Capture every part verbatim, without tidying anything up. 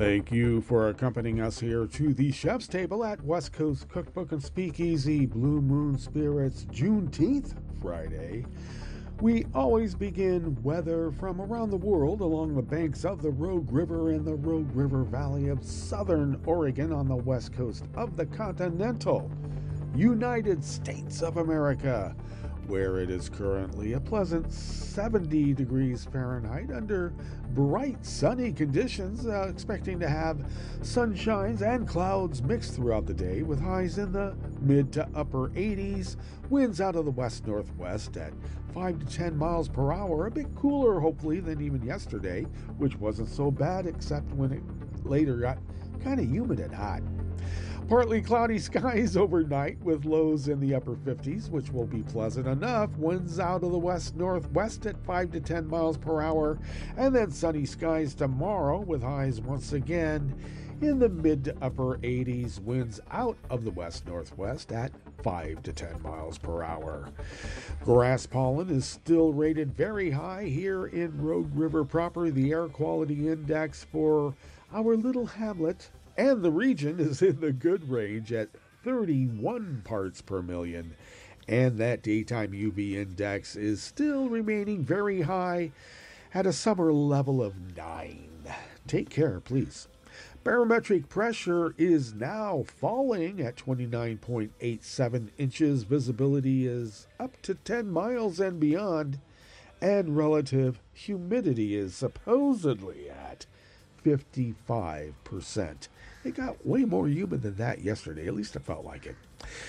Thank you for accompanying us here to the Chef's Table at West Coast Cookbook and Speakeasy, Blue Moon Spirits, Juneteenth Friday. We always begin weather from around the world along the banks of the Rogue River and the Rogue River Valley of southern Oregon on the west coast of the continental United States of America, where it is currently a pleasant seventy degrees Fahrenheit under bright sunny conditions, uh, expecting to have sunshines and clouds mixed throughout the day with highs in the mid to upper eighties, winds out of the west-northwest at five to ten miles per hour, a bit cooler hopefully than even yesterday, which wasn't so bad except when it later got kind of humid and hot. Partly cloudy skies overnight with lows in the upper fifties, which will be pleasant enough. Winds out of the west-northwest at five to ten miles per hour, and then sunny skies tomorrow with highs once again in the mid to upper eighties. Winds out of the west-northwest at five to ten miles per hour. Grass pollen is still rated very high here in Rogue River proper. The air quality index for our little hamlet and the region is in the good range at thirty-one parts per million. And that daytime U V index is still remaining very high at a summer level of nine. Take care, please. Barometric pressure is now falling at twenty-nine point eight seven inches. Visibility is up to ten miles and beyond. And relative humidity is supposedly at fifty-five percent. It got way more humid than that yesterday, at least it felt like it.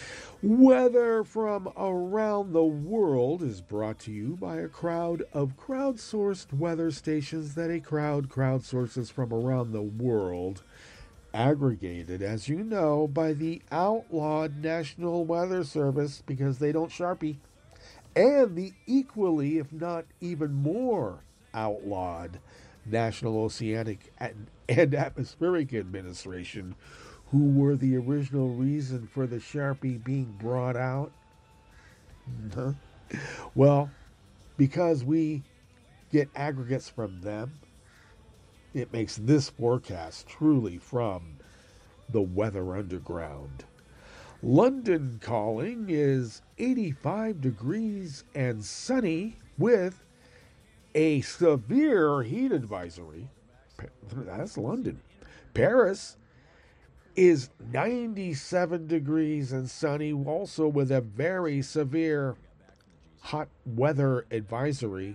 Weather from around the world is brought to you by a crowd of crowdsourced weather stations that a crowd crowdsources from around the world, aggregated, as you know, by the outlawed National Weather Service because they don't Sharpie, and the equally, if not even more, outlawed National Oceanic and, and Atmospheric Administration, who were the original reason for the Sharpie being brought out. Huh? Well, because we get aggregates from them, it makes this forecast truly from the Weather Underground. London calling is eighty-five degrees and sunny with a severe heat advisory. That's London. Paris is ninety-seven degrees and sunny, also with a very severe hot weather advisory.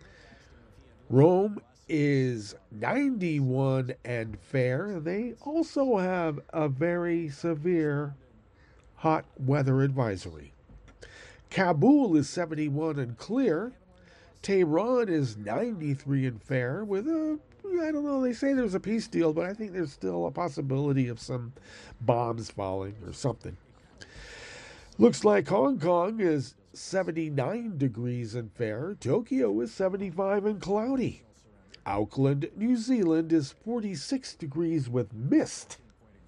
Rome is ninety-one and fair, and they also have a very severe hot weather advisory. Kabul is seventy-one and clear. Tehran is ninety-three and fair with a, I don't know, they say there's a peace deal, but I think there's still a possibility of some bombs falling or something. Looks like Hong Kong is seventy-nine degrees and fair. Tokyo is seventy-five and cloudy. Auckland, New Zealand is forty-six degrees with mist.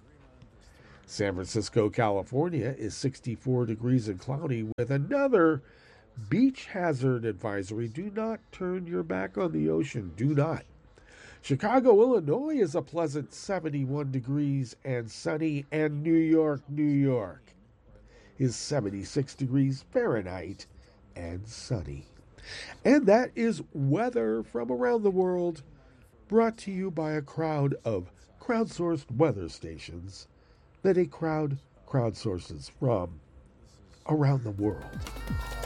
San Francisco, California is sixty-four degrees and cloudy with another beach hazard advisory. Do not turn your back on the ocean. Do not. Chicago, Illinois is a pleasant seventy-one degrees and sunny, and New York, New York is seventy-six degrees Fahrenheit and sunny. And that is weather from around the world, brought to you by a crowd of crowdsourced weather stations that a crowd crowdsources from around the world.